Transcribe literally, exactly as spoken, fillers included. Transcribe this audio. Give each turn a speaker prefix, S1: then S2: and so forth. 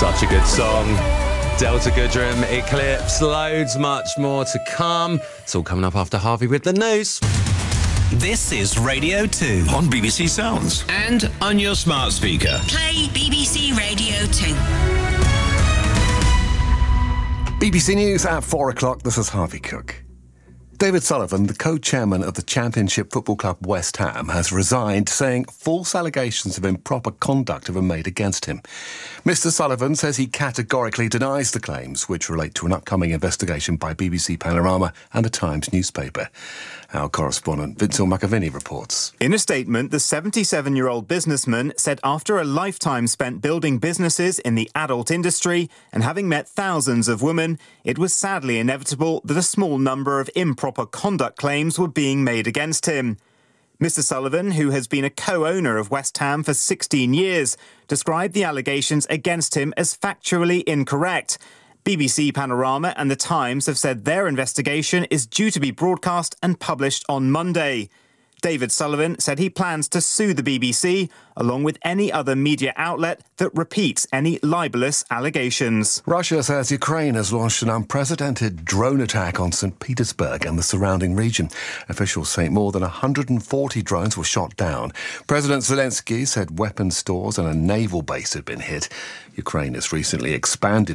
S1: Such a good song. Delta Goodrem, Eclipse, loads much more to come. It's all coming up after Harvey with the news.
S2: This is Radio two.
S3: On B B C Sounds.
S2: And on your smart speaker.
S4: Play B B C Radio two.
S5: B B C News at four o'clock. This is Harvey Cook. David Sullivan, the co-chairman of the Championship football club West Ham, has resigned, saying false allegations of improper conduct have been made against him. Mister Sullivan says he categorically denies the claims, which relate to an upcoming investigation by B B C Panorama and the Times newspaper. Our correspondent Vincent McAviney reports.
S6: In a statement, the seventy-seven-year-old businessman said after a lifetime spent building businesses in the adult industry and having met thousands of women, it was sadly inevitable that a small number of improper conduct claims were being made against him. Mister Sullivan, who has been a co-owner of West Ham for sixteen years, described the allegations against him as factually incorrect. B B C Panorama and The Times have said their investigation is due to be broadcast and published on Monday. David Sullivan said he plans to sue the B B C, along with any other media outlet that repeats any libelous allegations.
S5: Russia says Ukraine has launched an unprecedented drone attack on Saint Petersburg and the surrounding region. Officials say more than one hundred forty drones were shot down. President Zelensky said weapons stores and a naval base had been hit. Ukraine has recently expanded